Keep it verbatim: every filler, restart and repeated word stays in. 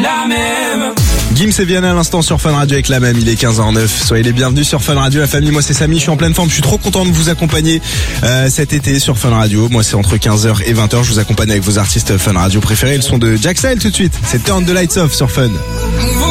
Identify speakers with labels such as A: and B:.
A: la même.
B: Gims et Vianney à l'instant sur Fun Radio avec la même, il est quinze heures zéro neuf. Soyez les bienvenus sur Fun Radio, la famille. Moi c'est Samy, je suis en pleine forme, je suis trop content de vous accompagner euh, cet été sur Fun Radio. Moi c'est entre quinze heures et vingt heures, je vous accompagne avec vos artistes Fun Radio préférés. Le son de Jack Sale tout de suite, c'est Turn the Lights Off sur Fun.